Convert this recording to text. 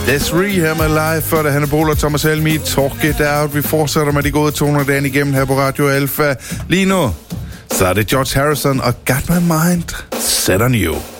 Let's Reham Alive, før det Hannibal og Thomas Helmi. Talk It Out. Vi fortsætter med de gode toner dagen igennem her på Radio Alpha. Lige nu, så er det George Harrison og Got My Mind Set On You.